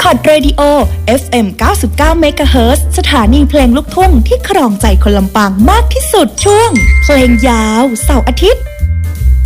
Hot Radio FM 99 MHz สถานีเพลงลูกทุ่งที่ครองใจคนลำปางมากที่สุดช่วงเพลงยาวเสาร์อาทิตย์